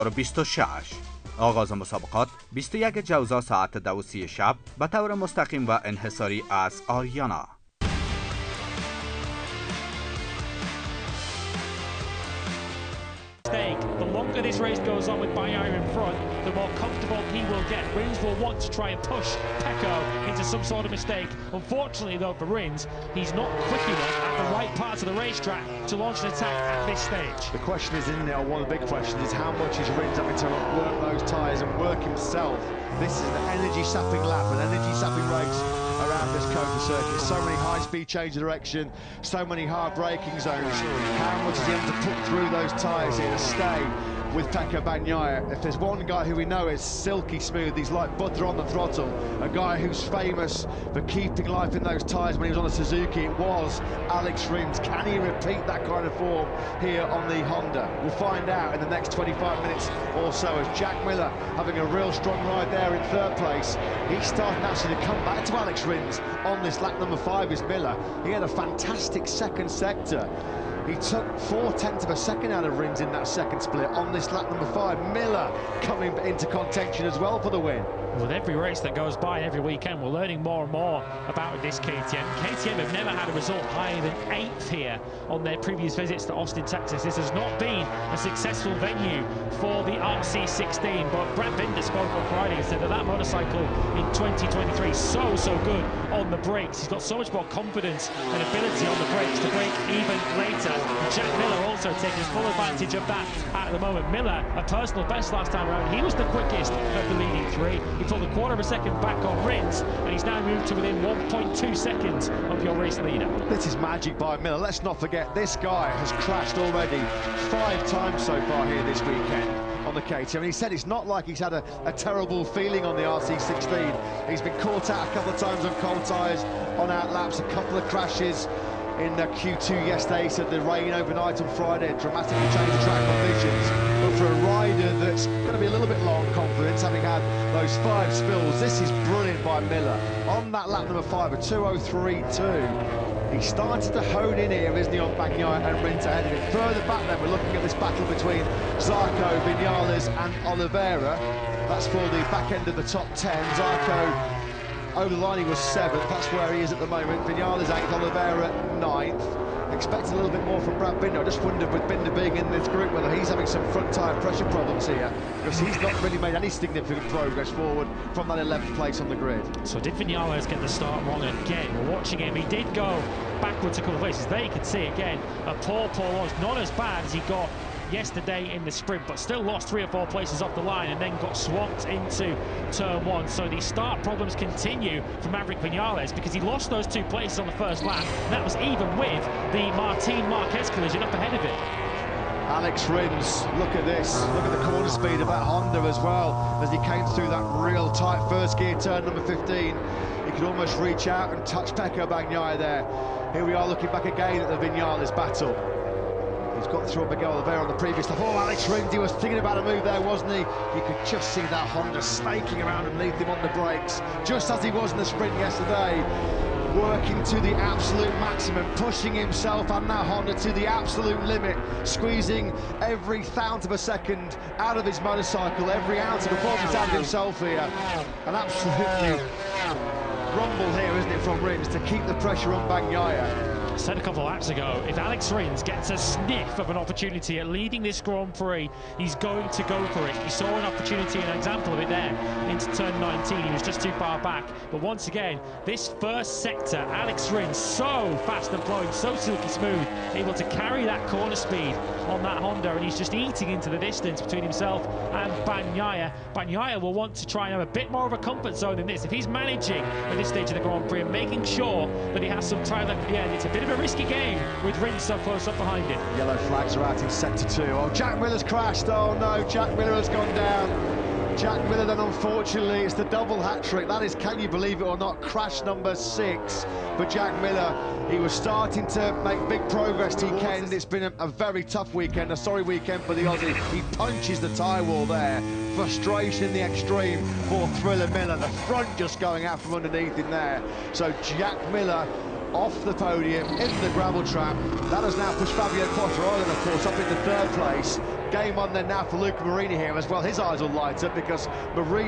26 آغاز مسابقات 21 جوزا ساعت 2:30 شب به طور مستقیم و انحصاری از آریانا. The longer this race goes on with Bagnaia in front, the more comfortable he will get. Rins will want to try and push Pecco into some sort of mistake. Unfortunately though for Rins, he's not quick enough at the right parts of the racetrack to launch an attack at this stage. The question is, isn't it, or one of the big questions is how much is Rins having to work those tyres and work himself? This is an energy-sapping lap, an energy-sapping race around this COTA circuit. So many high-speed change of direction, so many hard braking zones. How much is he able to put through those tyres here to stay with Pecco Bagnaia? If there's one guy who we know is silky smooth, he's like butter on the throttle, a guy who's famous for keeping life in those tyres when he was on a Suzuki, it was Alex Rins. Can he repeat that kind of form here on the Honda? We'll find out in the next 25 minutes or so, as Jack Miller having a real strong ride there in third place. He's starting actually to come back to Alex Rins on this lap number 5 is Miller. He had a fantastic second sector. He took 0.4 of a second out of Rins in that second split on this lap number 5. Miller coming into contention as well for the win. With every race that goes by every weekend, we're learning more and more about this KTM. KTM have never had a result higher than 8th here on their previous visits to Austin, Texas. This has not been a successful venue for the RC16, but Brad Binder spoke on Friday and said that that motorcycle in 2023 is so good on the brakes. He's got so much more confidence and ability on the brakes to brake even later. Jack Miller also taking full advantage of that at the moment. Miller, a personal best last time around, he was the quickest of the leading three. He pulled a quarter of a second back on Rins, and he's now moved to within 1.2 seconds of your race leader. This is magic by Miller. Let's not forget, this guy has crashed already 5 times so far here this weekend on the KTM. And he said it's not like he's had a terrible feeling on the RC16. He's been caught out a couple of times on cold tyres, on out laps, a couple of crashes in Q2 yesterday. He said the rain overnight on Friday dramatically changed the track conditions. But for a rider that's going to be a little bit low on confidence, having had those 5 spills, this is brilliant by Miller. On that lap number 5, a 2:03.2. He's started to hone in here, isn't he, on Bagnaia and Rins ahead of him. Further back then, we're looking at this battle between Zarco, Vinales and Oliveira. That's for the back end of the top 10. Zarco over the line, he was 7th, that's where he is at the moment. Vinales 8th, Oliveira 9th. Expecting a little bit more from Brad Binder. I just wondered, with Binder being in this group, whether he's having some front tyre pressure problems here, because he's not really made any significant progress forward from that 11th place on the grid. So did Vinales get the start wrong again? We're watching him, he did go backwards a couple of places. There you can see again, a poor launch, not as bad as he got yesterday in the sprint, but still lost 3 or 4 places off the line and then got swamped into turn 1. So the start problems continue for Maverick Vinales, because he lost those 2 places on the first lap, and that was even with the Martin Marquez collision up ahead of it. Alex Rins, look at this, look at the corner speed of that Honda as well, as he came through that real tight first gear turn number 15. He could almost reach out and touch Pecco Bagnaia there. Here we are looking back again at the Vinales battle. He's got through Miguel Oliveira on the previous lap. Oh, Alex Rins, he was thinking about a move there, wasn't he? You could just see that Honda snaking around underneath him on the brakes, just as he was in the sprint yesterday, working to the absolute maximum, pushing himself and that Honda to the absolute limit, squeezing every 1,000th of a second out of his motorcycle, every ounce of performance out of himself here. And absolutely rumble here, isn't it, from Rins to keep the pressure on Bagnaia. I said a couple of laps ago, if Alex Rins gets a sniff of an opportunity at leading this Grand Prix, he's going to go for it. You saw an opportunity, an example of it there into turn 19. He was just too far back. But once again, this first sector, Alex Rins so fast and flowing, so silky smooth, able to carry that corner speed on that Honda, and he's just eating into the distance between himself and Bagnaia. Bagnaia will want to try and have a bit more of a comfort zone than this. If he's managing at this stage of the Grand Prix and making sure that he has some time left at the end, it's a bit of a risky game with Rins so close up behind him. Yellow flags are out in sector 2. Oh, Jack Miller's crashed. Oh no, Jack Miller has gone down. Jack Miller then, unfortunately, it's the double hat-trick. That is, can you believe it or not, crash number 6 for Jack Miller. He was starting to make big progress weekend. It's been a very tough weekend, a sorry weekend for the Aussie. He punches the tyre wall there. Frustration in the extreme for Thriller Miller. The front just going out from underneath him there. So Jack Miller off the podium, into the gravel trap. That has now pushed Fabio Quartararo, of course, up into 3rd place. game on then now for Luca Marini here as well. His eyes will light up because Marini